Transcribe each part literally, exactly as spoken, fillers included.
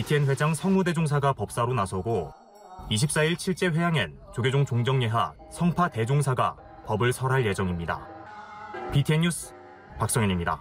비티엔 회장 성우대종사가 법사로 나서고 이십사 일 칠제 회양엔 조계종 종정예하 성파 대종사가 법을 설할 예정입니다. 비티엔 뉴스 박성현입니다.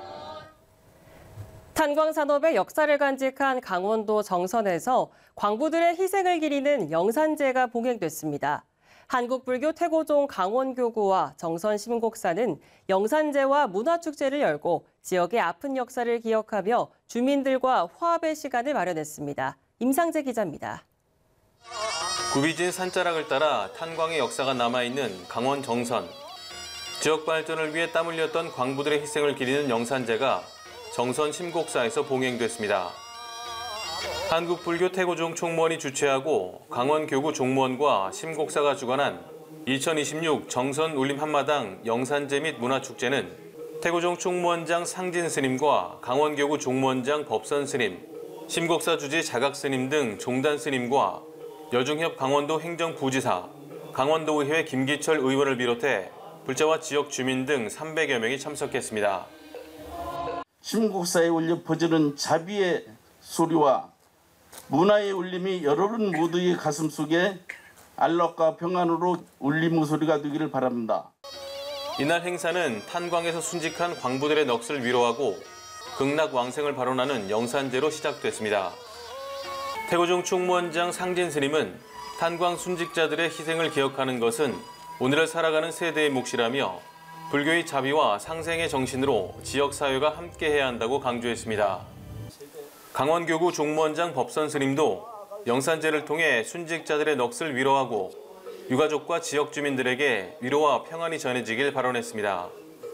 탄광산업의 역사를 간직한 강원도 정선에서 광부들의 희생을 기리는 영산제가 봉행됐습니다. 한국불교 태고종 강원교구와 정선 심곡사는 영산제와 문화축제를 열고 지역의 아픈 역사를 기억하며 주민들과 화합의 시간을 마련했습니다. 임상재 기자입니다. 굽이진 산자락을 따라 탄광의 역사가 남아있는 강원 정선. 지역 발전을 위해 땀 흘렸던 광부들의 희생을 기리는 영산제가 정선 심곡사에서 봉행됐습니다. 한국불교 태고종 총무원이 주최하고 강원교구 종무원과 심곡사가 주관한 이천이십육 정선 울림 한마당 영산제 및 문화축제는 태고종 총무원장 상진 스님과 강원교구 종무원장 법선 스님, 심곡사 주지 자각 스님 등 종단 스님과 여중협 강원도 행정부지사, 강원도의회 김기철 의원을 비롯해 불자와 지역 주민 등 삼백여 명이 참석했습니다. 심곡사에 울려 퍼지는 자비의 소리와 문화의 울림이 여러분 모두의 가슴 속에 안락과 평안으로 울림 소리가 되기를 바랍니다. 이날 행사는 탄광에서 순직한 광부들의 넋을 위로하고 극락왕생을 발언하는 영산제로 시작됐습니다. 태고종 총무원장 상진 스님은 탄광 순직자들의 희생을 기억하는 것은 오늘을 살아가는 세대의 몫이라며 불교의 자비와 상생의 정신으로 지역사회가 함께해야 한다고 강조했습니다. 강원교구 종무원장 법선 스님도 영산제를 통해 순직자들의 넋을 위로하고 유가족과 지역 주민들에게 위로와 평안이 전해지길 발언했습니다.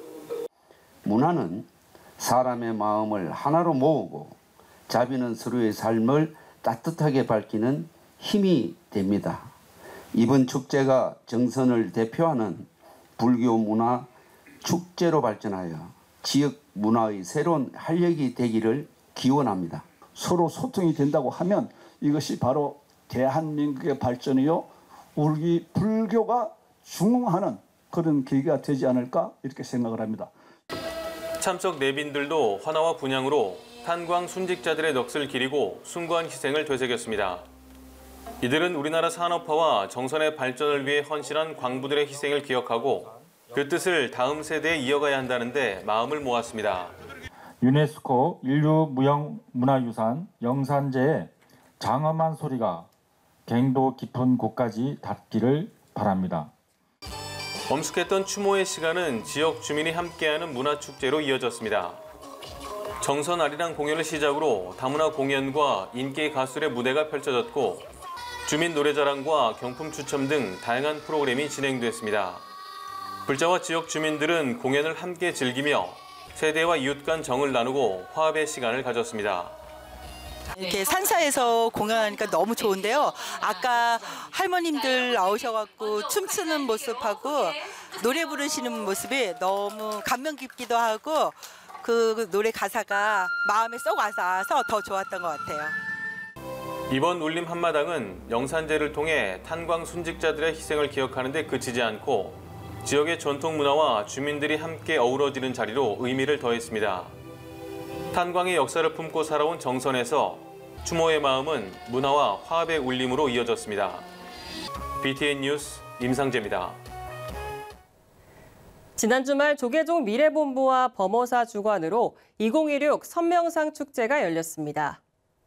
문화는 사람의 마음을 하나로 모으고 자비는 서로의 삶을 따뜻하게 밝히는 힘이 됩니다. 이번 축제가 정선을 대표하는 불교 문화 축제로 발전하여 지역 문화의 새로운 활력이 되기를 기원합니다. 서로 소통이 된다고 하면 이것이 바로 대한민국의 발전이요, 우리 불교가 중흥하는 그런 계기가 되지 않을까 이렇게 생각을 합니다. 참석 내빈들도 환화와 분향으로 탄광 순직자들의 넋을 기리고 숭고한 희생을 되새겼습니다. 이들은 우리나라 산업화와 정선의 발전을 위해 헌신한 광부들의 희생을 기억하고 그 뜻을 다음 세대에 이어가야 한다는데 마음을 모았습니다. 유네스코 인류무형문화유산 영산제의 장엄한 소리가 갱도 깊은 곳까지 닿기를 바랍니다. 엄숙했던 추모의 시간은 지역 주민이 함께하는 문화축제로 이어졌습니다. 정선 아리랑 공연을 시작으로 다문화 공연과 인기 가수들의 무대가 펼쳐졌고 주민 노래자랑과 경품 추첨 등 다양한 프로그램이 진행됐습니다. 불자와 지역 주민들은 공연을 함께 즐기며 세대와 이웃 간 정을 나누고 화합의 시간을 가졌습니다. 이렇게 산사에서 공연하니까 너무 좋은데요. 아까 할머님들 나오셔갖고 춤추는 모습하고 노래 부르시는 모습이 너무 감명 깊기도 하고 그 노래 가사가 마음에 쏙 와서 더 좋았던 것 같아요. 이번 울림 한마당은 영산제를 통해 탄광 순직자들의 희생을 기억하는 데 그치지 않고 지역의 전통 문화와 주민들이 함께 어우러지는 자리로 의미를 더했습니다. 탄광의 역사를 품고 살아온 정선에서 추모의 마음은 문화와 화합의 울림으로 이어졌습니다. 비티엔 뉴스 임상재입니다. 지난 주말 조계종 미래본부와 범어사 주관으로 이천십육 선명상 축제가 열렸습니다.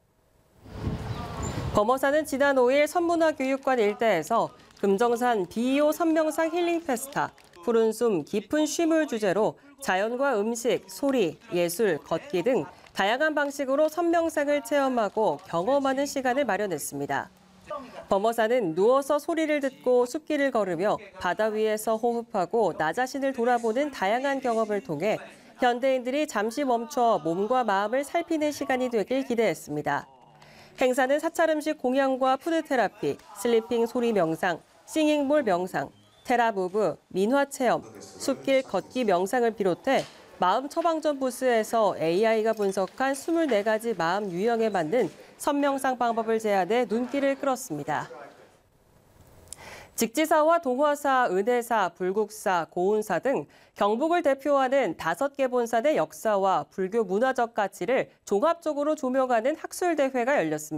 범어사는 지난 오 일 선문화교육관 일대에서 금정산 비이오 선명상 힐링 페스타, 푸른 숨, 깊은 쉼을 주제로 자연과 음식, 소리, 예술, 걷기 등 다양한 방식으로 선명상을 체험하고 경험하는 시간을 마련했습니다. 범어사는 누워서 소리를 듣고 숲길을 걸으며 바다 위에서 호흡하고 나 자신을 돌아보는 다양한 경험을 통해 현대인들이 잠시 멈춰 몸과 마음을 살피는 시간이 되길 기대했습니다. 행사는 사찰 음식 공양과 푸드테라피, 슬리핑 소리 명상, 싱잉볼 명상, 테라무브, 민화 체험, 숲길 걷기 명상을 비롯해 마음 처방전 부스에서 에이아이가 분석한 이십사 가지 마음 유형에 맞는 선명상 방법을 제안해 눈길을 끌었습니다. 직지사와 동화사, 은혜사, 불국사, 고운사 등 경북을 대표하는 다섯 개 본산의 역사와 불교 문화적 가치를 종합적으로 조명하는 학술대회가 열렸습니다.